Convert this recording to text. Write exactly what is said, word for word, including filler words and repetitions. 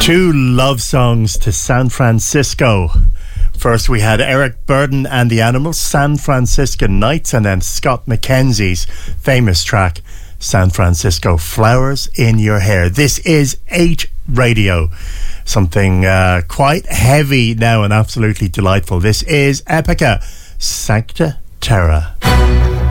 Two love songs to San Francisco. First we had Eric Burdon and the Animals, San Francisco Nights, and then Scott McKenzie's famous track, San Francisco, Flowers in Your Hair. This is eight Radio. Something uh, quite heavy now and absolutely delightful. This is Epica, Sancta Terra.